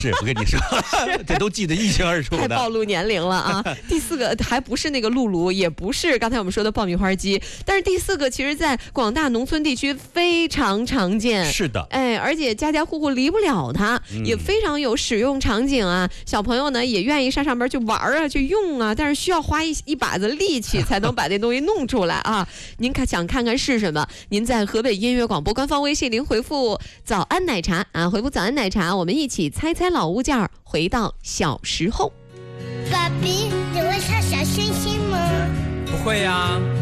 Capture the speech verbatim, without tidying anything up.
是我跟你说，这都记得一清二楚的， 太暴露年龄了啊！第四个还不是那个露露，也不是刚才我们说的爆米花机，但是第四个其实在广大农村地区非常常见。 是的， 哎，而且家家户户离不了它， 嗯、 也非常有使用场景啊。小朋友呢也愿意上上班去玩啊，去用啊，但是需要花一一把子力气才能把这东西弄出来啊。您看想看看是什么？您在河北音乐广播官方微信您回复“早安奶茶”啊，回复“早安奶茶”，我们一起猜猜老物件，回到小时候。 爸比，你会唱小星星吗？ 不会呀、啊。